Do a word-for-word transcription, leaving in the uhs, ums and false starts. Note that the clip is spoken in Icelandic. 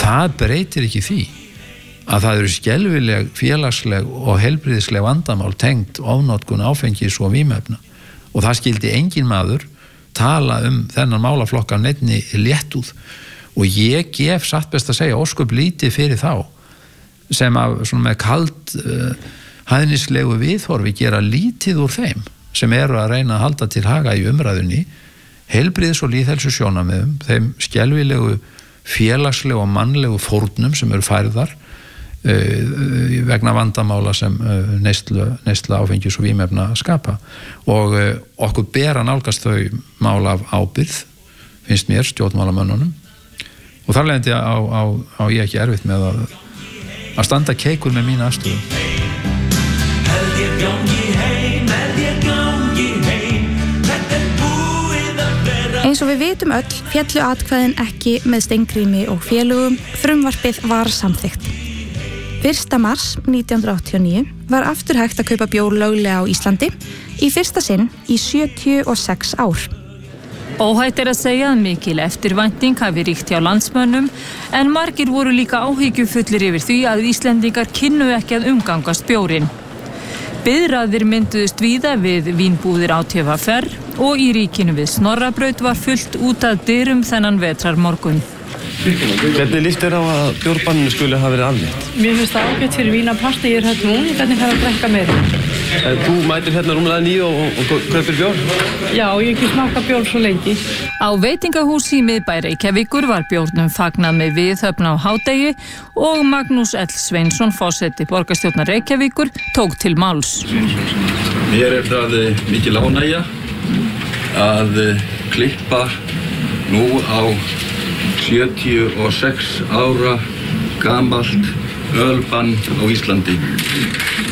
það breytir ekki því að það eru skelfileg, félagsleg og heilbrigðisleg vandamál tengt ofnotkun áfengis og vímuefna og það skildi engin maður tala um þennan málaflokk af neinni léttúð og ég gef satt best að segja ósköp lítið fyrir þá sem að svona með kald uh, hæðnislegu viðhorfi gera lítið úr þeim sem eru að reyna að halda til haga í umræðunni heilbrigðis- og lýðheilsu sjónarmiðum, þeim skelfilegu félagslegu og mannlegu fórnum sem eru færðar uh, vegna vandamála sem uh, neyslu, neyslu áfengis og vímuefna skapa og uh, okkur ber að nálgast þau mála af ábyrgð finnst mér stjórnmálamönnunum og þar leiðandi á, á, á ég ekki erfitt með að að standa keikur með mína afstöðu. Eins og við vitum öll féllu atkvæðin ekki með Steingrími og félögum, frumvarpið var samþykkt. fyrsta mars nítján hundruð áttatíu og níu var aftur hægt að kaupa bjór löglega á Íslandi í fyrsta sinn í sjötíu og sex ár. Óhætt er að segja að mikil eftirvænting hafi ríkt hjá landsmönnum en margir voru líka áhyggjufullir yfir því að Íslendingar kynnu ekki að umgangast bjórinn. Biðraðir mynduðust víða við vínbúðir á T V R og í ríkinu við Snorrabraut var fullt út að dyrum þennan vetrarmorgun. Hvernig líst þér á að bjórbanninu skuli hafa verið aflétt? Mér finnst það ágætt fyrir vínapartí, ég er hægt núna, hvernig þarf að drekka meira. En þú mætir hérna rúmlega nýju og, og, og kaupir bjór? Já, ég ekki smakka bjór svo lengi. Á veitingahúsi í miðbæ Reykjavíkur var bjórnum fagnað með viðhöfn á hádegi og Magnús L. Sveinsson, forseti borgarstjórnar Reykjavíkur, tók til máls. Mér er það mikil ánægja að klippa nú á sjötíu og sex ára gamalt ölbann á Íslandi.